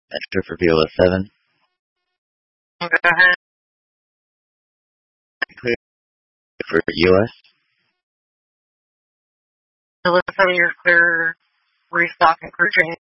Extra for POS 7. Go ahead. Clear for US. POS 7, you're clear. Restock and crew training.